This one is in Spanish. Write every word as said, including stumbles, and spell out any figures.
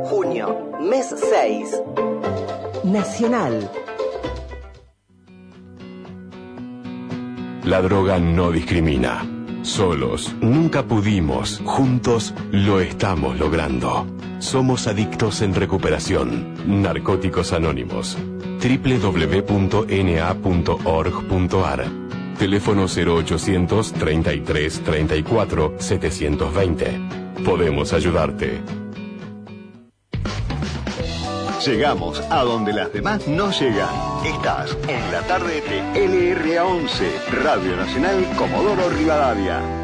Junio, mes seis. Nacional. La droga no discrimina. Solos nunca pudimos, juntos lo estamos logrando. Somos adictos en recuperación. Narcóticos Anónimos. doble u doble u doble u punto ene a punto org punto a r. Teléfono cero ochocientos, treinta y tres, treinta y cuatro, setecientos veinte. Podemos ayudarte. Llegamos a donde las demás no llegan. Estás en la tarde de L R A once, Radio Nacional Comodoro Rivadavia.